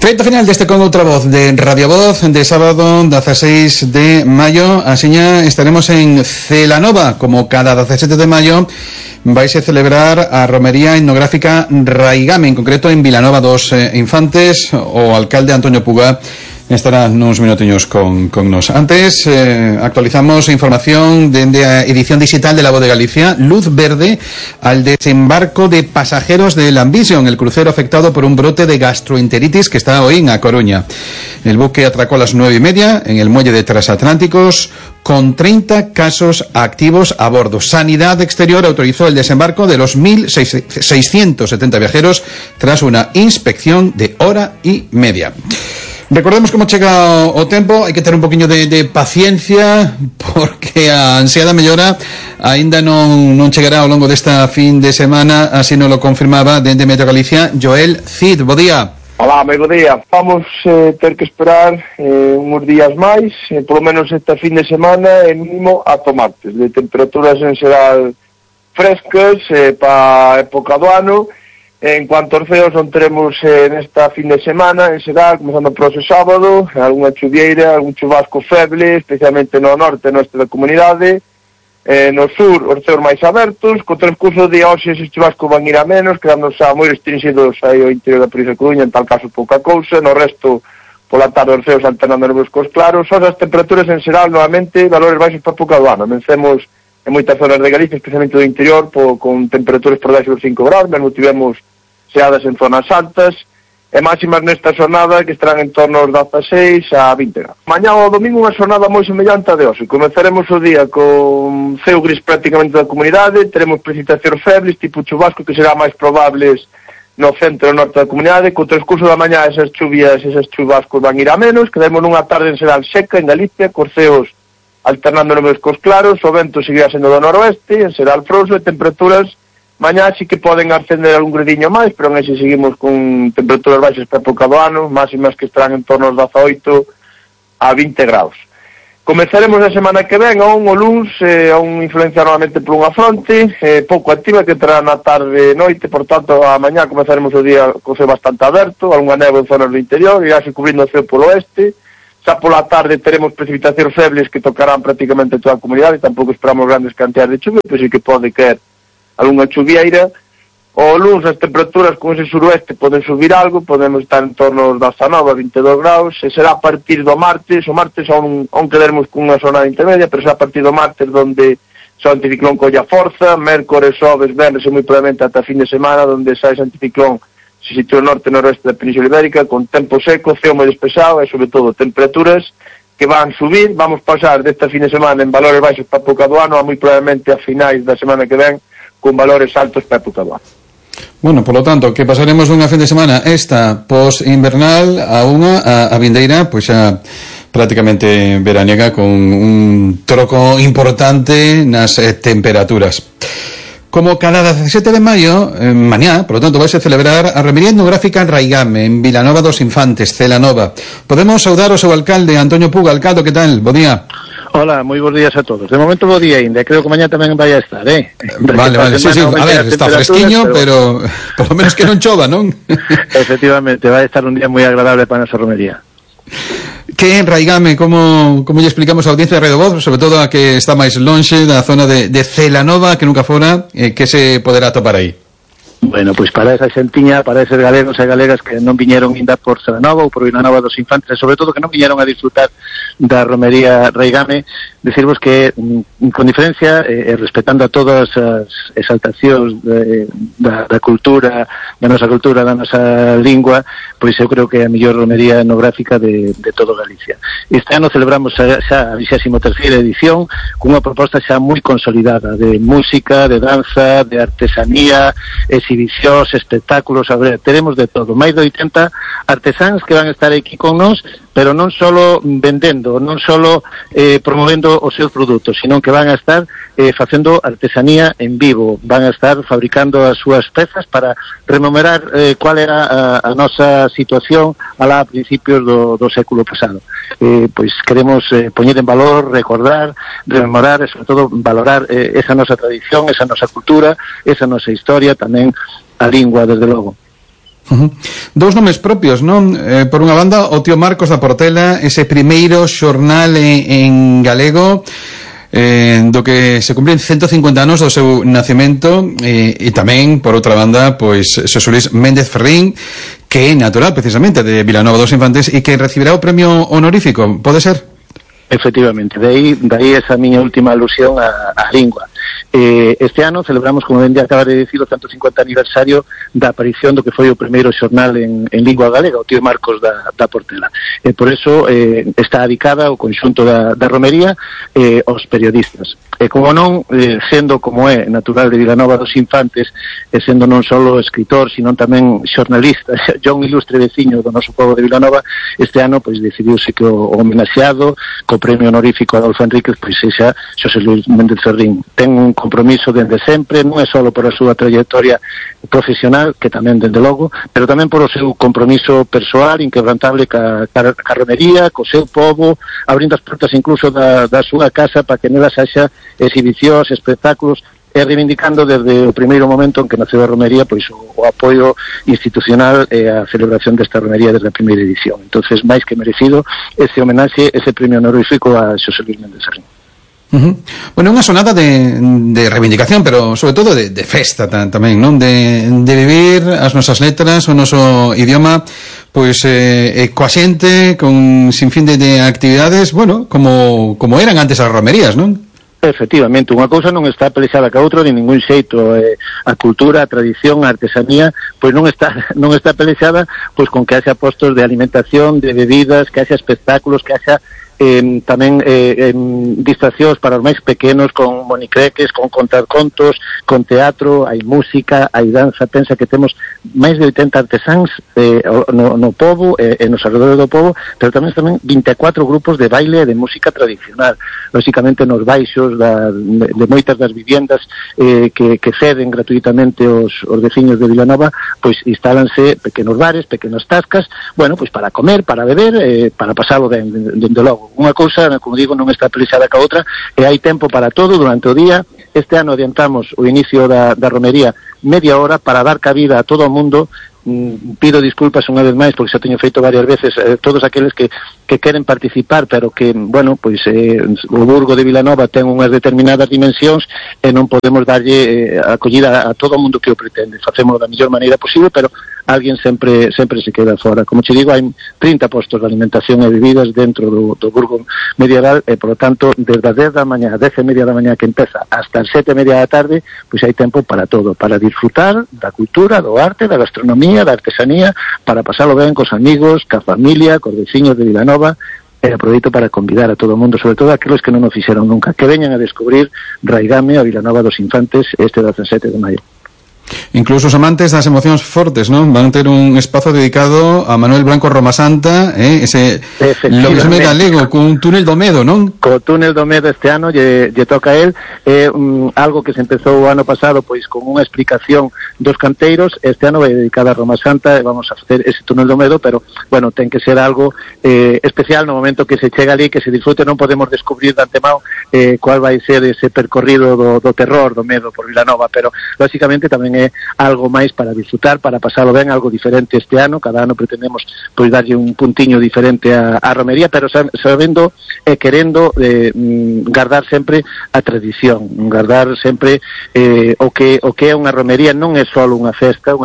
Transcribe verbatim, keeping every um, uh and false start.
Recta final deste con outra voz de Radio Voz de sábado dieciséis de maio. Asiña estaremos en Celanova, como cada diecisiete de maio vais a celebrar a romería etnográfica Raigame, en concreto en Vilanova dos Infantes. O alcalde Antonio Puga estará nuns minutiños con, con nos. Antes, eh, actualizamos información de, de a edición digital de La Voz de Galicia. Luz verde al desembarco de pasajeros del Ambition, el crucero afectado por un brote de gastroenteritis que está hoy en A Coruña. El buque atracó a las nueve y media en el muelle de Transatlánticos con treinta casos activos a bordo. Sanidad Exterior autorizó el desembarco de los mil seiscientos setenta viajeros tras una inspección de hora y media. Recordemos como chega o tempo, hai que ter un poquinho de, de paciencia, porque a ansiada mellora aínda non, non chegará ao longo desta fin de semana, así nos lo confirmaba dende Meteo Galicia Joel Cid. Bo día. Hola, moi bo día. Vamos eh, ter que esperar eh, uns días máis, eh, polo menos esta fin de semana, e mínimo ata martes, de temperaturas en xeral frescas eh, para a época do ano. En cuanto aos ceos, non teremos eh, nesta fin de semana, en xeral, comenzando por ese sábado, algunha chuvieira, algún chubasco feble, especialmente no norte, no este da comunidade. Eh, no sur, os ceos máis abertos, co transcurso de hoxe, eses chubascos van ir a menos, quedando xa moi restringidos aí ao interior da provincia de Coruña, en tal caso pouca cousa. No resto, pola tarde, os ceos alternando nubes cos claros. Son as temperaturas en xeral, novamente, valores baixos para pouca do ano. Vencemos en moitas zonas de Galicia, especialmente do interior, po, con temperaturas por debaixo dos cinco graus, mesmo tivemos xeadas en zonas altas, e máximas nesta xornada que estarán en torno aos dieciséis a vinte graus. Mañá o domingo unha xornada moi semellante a de hoxe. Comezaremos o día con ceo gris prácticamente da comunidade, teremos precipitacións febles, tipo chubasco, que será máis probables no centro e norte da comunidade. Co transcurso da mañá esas chuvias, esas chubascos van ir a menos, quedamos nunha tarde en xeral seca en Galicia, cos ceos alternando nubes cos claros, o vento seguirá sendo do noroeste, en xeral frouxo, e temperaturas mañá sí que poden ascender algún gradiño máis, pero en ese seguimos con temperaturas baixas para época do ano, máximas que estarán en torno aos dezaoito a vinte graus. Comezaremos a semana que ven, aún o luns, eh, aún influenciado novamente por unha fronte, eh, pouco activa, que entrará na tarde e noite, por tanto, a mañá comezaremos o día co ceo bastante aberto, algunha néboa en zonas do interior, irá se cubrindo o ceo polo oeste. Xa pola tarde teremos precipitacións febles que tocarán prácticamente toda a comunidade, tampouco esperamos grandes cantidades de chuvia, pero sí que pode caer algunha chuvieira. O luns as temperaturas con ese suroeste poden subir algo, podemos estar en torno aos dezanove a vinte e dous graus, e será a partir do martes, o martes aún, aún quedaremos con unha zona intermedia, pero será a partir do martes donde xa o anticiclón colla forza, mércores, xoves, venres e moi probablemente ata fin de semana, donde xa ese anticiclón se sitúa no norte e noroeste da Península Ibérica, con tempo seco, ceo moi despexado e, sobre todo, temperaturas que van subir. Vamos pasar desta fin de semana en valores baixos para a época do ano, a moi probablemente a finais da semana que ven, con valores altos para a época do ano. Bueno, por lo tanto, que pasaremos dunha fin de semana esta post-invernal a unha, a, a vindeira, pois xa prácticamente veraniega, con un troco importante nas eh, temperaturas. Como cada diecisiete de maio, eh, mañá, por lo tanto, vais a celebrar a romería etnográfica Raigame en Vilanova dos Infantes, Celanova. Podemos saudar ao seu alcalde, Antonio Puga. Alcalde, que tal? Bo día. Hola, moi bons días a todos. De momento bo día ainda, creo que mañá tamén vai a estar, eh? Vale, vale, sí, sí, a ver, está fresquiño, pero, pero por lo menos que non chova, non? Efectivamente, vai a estar un día moi agradable para a nosa romería. Que en Raigame, como, como lle explicamos a audiencia de Radio Voz, sobre todo a que está máis lonxe da zona de, de Celanova, que nunca fora, eh, que se poderá topar aí? Bueno, pois para esa xentiña, para eses galegos e galegas que non viñeron ainda por Celanova ou por Vilanova dos Infantes, e sobre todo que non viñeron a disfrutar da romería Raigame, decirvos que, con diferencia, e eh, respetando a todas as exaltacións de, da, da cultura, da nosa cultura, da nosa lingua, pois eu creo que é a mellor romería etnográfica de, de todo Galicia. Este ano celebramos xa, xa a vixésima terceira edición, cunha proposta xa moi consolidada de música, de danza, de artesanía, exhibicións, espectáculos. A ver, teremos de todo, máis de oitenta artesáns que van a estar aquí con nós, pero non solo vendendo, non solo eh, promovendo os seus produtos, sino que van a estar eh, facendo artesanía en vivo, van a estar fabricando as súas pezas para rememorar eh, cual era a, a nosa situación alá a principios do, do século pasado. Eh, pois queremos eh, poñer en valor, recordar, rememorar e sobre todo valorar eh, esa nosa tradición, esa nosa cultura, esa nosa historia, tamén a lingua, desde logo. Uh-huh. Dous nomes propios, non? Eh, por unha banda, o tío Marcos da Portela, ese primeiro xornal en, en galego, eh, do que se cumplen ciento cincuenta anos do seu nacemento, eh, e tamén, por outra banda, pois, Xosé Luis Méndez Ferrín, que é natural, precisamente, de Vilanova dos Infantes, e que recibirá o premio honorífico, pode ser? Efectivamente, de aí, de aí esa miña última alusión á, á lingua. Eh, este ano celebramos, como ben acaba de dicir, o ciento cincuenta aniversario da aparición do que foi o primeiro xornal en, en lingua galega, o tío Marcos da, da Portela. E por eso eh, está dedicada o conxunto da, da romería eh, aos periodistas. E como non, eh, sendo como é natural de Vilanova dos Infantes, e sendo non só escritor, sino tamén xornalista, xa un ilustre veciño do noso povo de Vilanova, este ano pois decidiuse que o, o homenaxeado co premio honorífico Adolfo Enríquez pois sexa Xosé Luis Méndez Ferrín. Ten un compromiso dende sempre, non é só por a súa trayectoria profesional, que tamén dende logo, pero tamén por o seu compromiso persoal inquebrantable ca, ca, ca romería, co seu povo, abrindo as portas incluso da, da súa casa para que nelas haxa exhibicións, espectáculos, e reivindicando desde o primeiro momento en que naceu a romería pois o, o apoio institucional e a celebración desta romería desde a primeira edición. Entonces, máis que merecido ese homenaxe, ese premio honorífico a Xosé Luis Méndez Ferrín. Uh-huh. Bueno, unha sonada de, de reivindicación, pero sobre todo de, de festa tamén, non? De, de vivir as nosas letras, o noso idioma, pois eh, eh, coa xente, con sin fin de, de actividades, bueno, como, como eran antes as romerías, non? Efectivamente, unha cousa non está pelexada ca outra de ningún xeito. Eh, a cultura, a tradición, a artesanía, pois non está non está pelexada pois con que haxa postos de alimentación, de bebidas, que haxa espectáculos, que haxa eh, tamén eh, eh, distraccións para os máis pequenos, con monicreques, con contar contos, con teatro, hai música, hai danza. Pensa que temos máis de oitenta artesáns eh, no, no povo e eh, nos alrededores do povo, pero tamén tamén vinte e catro grupos de baile e de música tradicional, lógicamente nos baixos da, de, de moitas das viviendas eh, que, que ceden gratuitamente os, os veciños de Vilanova, pois instálanse pequenos bares, pequenas tascas, bueno, pois para comer, para beber, eh, para pasalo ben, dende logo. Unha cousa, como digo, non está pelexada ca outra, e hai tempo para todo durante o día. Este ano adiantamos o inicio da, da romería media hora para dar cabida a todo o mundo. Mm, pido disculpas unha vez máis porque xa teño feito varias veces, eh, todos aqueles que, que queren participar, pero que, bueno, pois eh, o Burgo de Vilanova ten unhas determinadas dimensións e non podemos darlle eh, acollida a, a todo o mundo que o pretende. Facemos da mellor maneira posible, pero alguén sempre sempre se queda fora. Como che digo, hai trinta postos de alimentación e bebidas dentro do, do Burgo medieval e, por lo tanto, desde as dez da mañá, dez e media da mañá que empeza, hasta as sete e media da tarde, pois hai tempo para todo, para disfrutar da cultura, do arte, da gastronomía, da artesanía, para pasalo ben cos amigos, ca familia, cos veciños de Vilanova. E aproveito para convidar a todo o mundo, sobre todo aqueles que non o fixeron nunca, que veñan a descubrir Raigame a Vilanova dos Infantes este dezasete de maio. Incluso os amantes das emocións fortes, non? Van ter un espazo dedicado a Manuel Blanco Romasanta, eh? Ese loguismo galego, cun túnel do medo, non? Co túnel do medo este ano lle, lle toca a él, é eh, um, algo que se empezou o ano pasado pois con unha explicación dos canteiros. Este ano vai dedicada a Romasanta e vamos a facer ese túnel do medo, pero, bueno, ten que ser algo eh, especial no momento que se chega ali, que se disfrute. Non podemos descubrir de antemao eh, cuál vai ser ese percorrido do, do terror, do medo por Vilanova, pero, lógicamente, tamén é algo máis para disfrutar, para pasalo ben, algo diferente este ano. Cada ano pretendemos pois darlle un puntiño diferente a, a romería, pero sabendo e querendo eh, guardar sempre a tradición, guardar sempre eh, o que o que é unha romería. Non é só unha festa, unha